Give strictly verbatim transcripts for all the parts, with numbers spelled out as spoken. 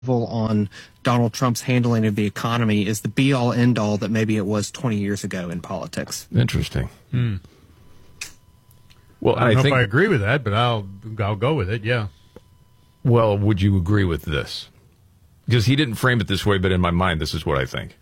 on Donald Trump's handling of the economy is the be-all, end-all that maybe it was twenty years ago in politics. Interesting. Hmm. Well, I don't I know think, if I agree with that, but I'll I'll go with it, yeah. Well, would you agree with this? Because he didn't frame it this way, but in my mind, this is what I think.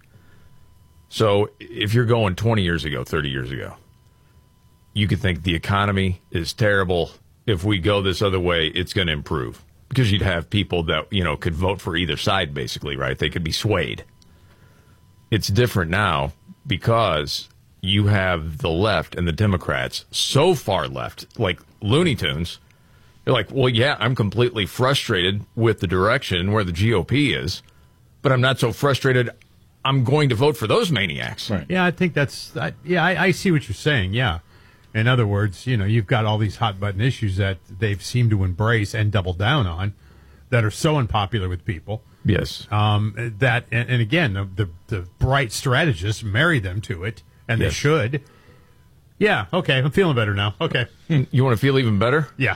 So if you're going twenty years ago, thirty years ago, you could think the economy is terrible. If we go this other way, it's going to improve. Because you'd have people that, you know, could vote for either side, basically, right? They could be swayed. It's different now because you have the left and the Democrats so far left, like Looney Tunes. They're like, well, yeah, I'm completely frustrated with the direction where the G O P is, but I'm not so frustrated I'm going to vote for those maniacs. Right. Yeah, I think that's, I, yeah, I, I see what you're saying, yeah. In other words, you know, you've got all these hot-button issues that they've seemed to embrace and double down on that are so unpopular with people. Yes. Um, that, and, and again, the, the, the bright strategists marry them to it, and Yes. they should. Yeah, okay, I'm feeling better now. Okay. You want to feel even better? Yeah.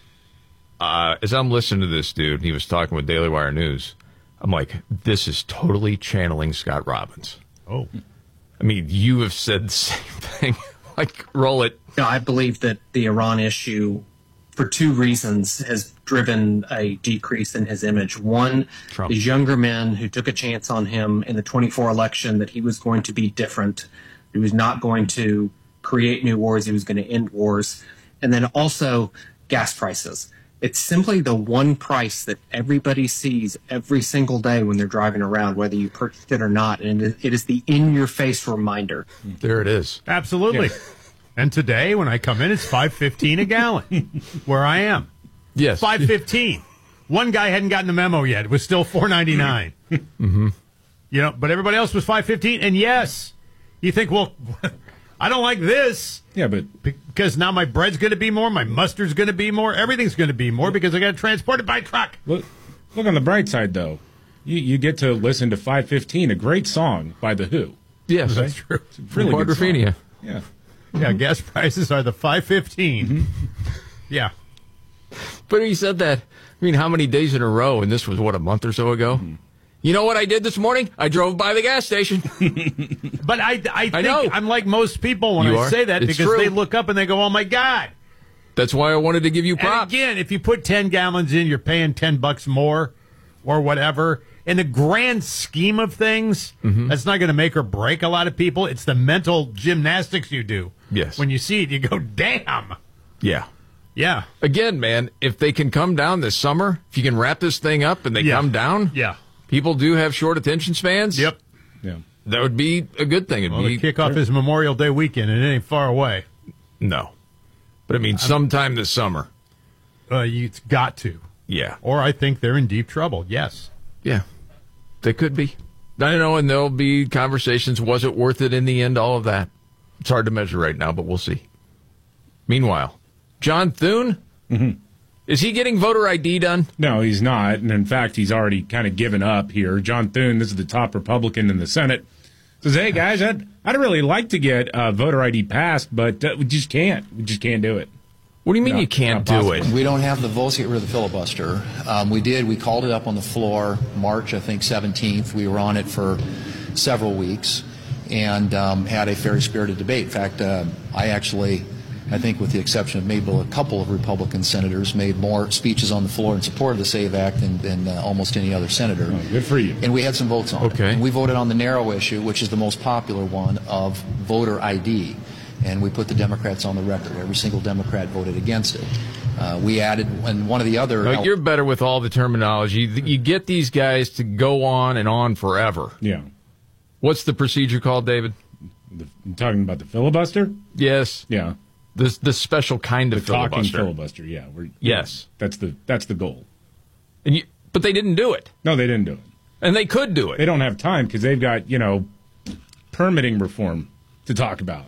Uh, as I'm listening to this dude, he was talking with Daily Wire News. I'm like, this is totally channeling Scott Robbins. Oh. I mean, you have said the same thing. Like, roll it. You know, I believe that the Iran issue, for two reasons, has driven a decrease in his image. One, Trump. these younger men who took a chance on him in the twenty-four election that he was going to be different. He was not going to create new wars. He was going to end wars. And then also gas prices. It's simply the one price that everybody sees every single day when they're driving around, whether you purchased it or not. And it is the in-your-face reminder. There it is. Absolutely. Yeah. And today, when I come in, it's five fifteen a gallon where I am. Yes. five fifteen. One guy hadn't gotten the memo yet. It was still four ninety-nine. Mm-hmm. You know, but everybody else was five fifteen. And yes, you think, well, I don't like this. Yeah, but because now my bread's going to be more, my mustard's going to be more, everything's going to be more because I got to transport it by truck. Look, look on the bright side, though. You you get to listen to five fifteen, a great song by The Who. Yes, that's true. It's a really good song. Quadrophenia. Yeah. Yeah, gas prices are the five fifteen. Mm-hmm. Yeah. But he said that, I mean, how many days in a row, and this was, what, a month or so ago? Mm-hmm. You know what I did this morning? I drove by the gas station. But I, I think I know. I'm like most people when You I are. say that It's because true. they look up and they go, oh, my God. That's why I wanted to give you props. And again, if you put ten gallons in, you're paying ten bucks more or whatever. In the grand scheme of things, Mm-hmm. that's not going to make or break a lot of people. It's the mental gymnastics you do. Yes. When you see it, you go, damn. Yeah. Yeah. Again, man, if they can come down this summer, if you can wrap this thing up and they Yeah. come down, Yeah. people do have short attention spans. Yep. Yeah. That would be a good thing. It'd Well, be, the kickoff is Memorial Day weekend, and it ain't far away. No. But I mean, sometime this summer. Uh, you, it's got to. Yeah. Or I think they're in deep trouble. Yes. Yeah. They could be. I know, and there'll be conversations. Was it worth it in the end? All of that. It's hard to measure right now, but we'll see. Meanwhile, John Thune, Mm-hmm. is he getting voter I D done? No, he's not. And in fact, he's already kind of given up here. John Thune, this is the top Republican in the Senate, says, hey, guys, I'd, I'd really like to get uh, voter I D passed, but uh, we just can't. We just can't do it. What do you mean No, you can't not do possible. it? We don't have the votes to get rid of the filibuster. Um, we did. We called it up on the floor March, I think, seventeenth. We were on it for several weeks and um, had a very spirited debate. In fact, uh, I actually, I think with the exception of maybe a couple of Republican senators, made more speeches on the floor in support of the SAVE Act than, than uh, almost any other senator. Oh, good for you. And we had some votes on Okay. it. And we voted on the narrow issue, which is the most popular one, of voter I D. And we put the Democrats on the record. Every single Democrat voted against it. Uh, we added, and one of the other... No, you're better with all the terminology. You get these guys to go on and on forever. Yeah. What's the procedure called, David? The, I'm talking about the filibuster? Yes. Yeah. The, the special kind The of talking filibuster. filibuster, yeah. We're, Yes. That's the that's the goal. And you, but they didn't do it. No, they didn't do it. And they could do it. They don't have time because they've got, you know, permitting reform to talk about.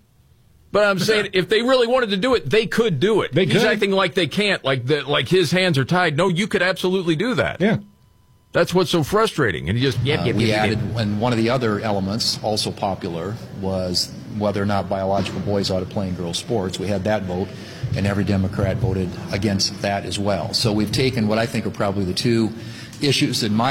But I'm saying, if they really wanted to do it, they could do it. They He's could. acting like they can't, like the, like his hands are tied. No, you could absolutely do that. Yeah. That's what's so frustrating. And you just, yep, Uh, yep, we yep, added, yep. and one of the other elements, also popular, was whether or not biological boys ought to play in girls' sports. We had that vote, and every Democrat voted against that as well. So we've taken what I think are probably the two issues in my